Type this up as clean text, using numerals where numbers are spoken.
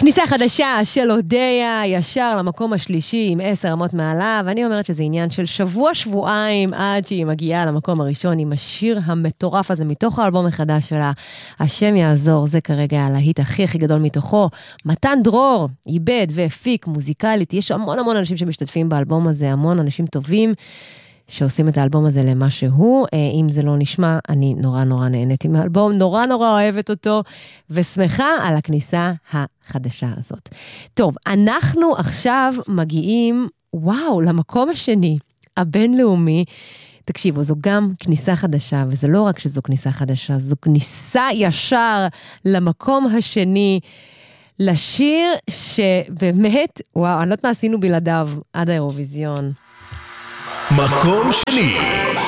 כניסה חדשה של אודיה, ישר למקום השלישי עם 10 רמות מעלה, ואני אומרת שזה עניין של שבוע-שבועיים עד שהיא מגיעה למקום הראשון עם השיר המטורף הזה מתוך האלבום החדש שלה, השם יעזור, זה כרגע הלהיט הכי גדול מתוכו. מתן דרור איבד והפיק מוזיקלית, יש המון אנשים שמשתתפים באלבום הזה, המון אנשים טובים שעושים את האלבום הזה למה שהוא. אם זה לא נשמע, אני נורא נהנית עם האלבום, נורא אוהבת אותו, ושמחה על הכניסה החדשה הזאת. טוב, אנחנו עכשיו מגיעים, למקום השני, הבינלאומי. תקשיבו, זו גם כניסה חדשה, וזה לא רק שזו כניסה חדשה, זו כניסה ישר למקום השני, לשיר שבאמת, אני לא יודעת מה עשינו בלעדיו עד האירוויזיון. מקום שני.